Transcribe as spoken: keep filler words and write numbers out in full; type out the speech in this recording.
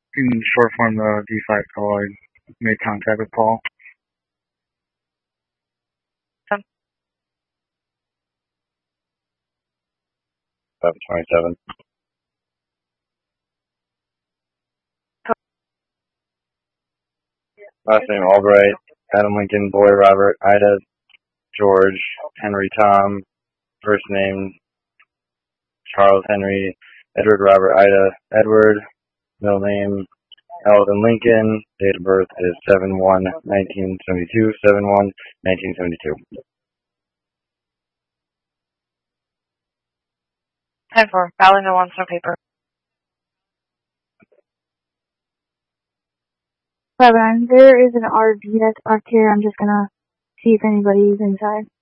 In short form, the D five call, I made contact with Paul. seven twenty-seven. Last name Albright, Adam Lincoln, Boy Robert, Ida George, Henry Tom, first name Charles Henry, Edward Robert Ida Edward, middle name Alden Lincoln, date of birth is seven one nineteen seventy-two, seven one nineteen seventy-two. ten four, ballot no wants no paper. Seven, there is an R V that's parked here. I'm just gonna see if anybody's inside.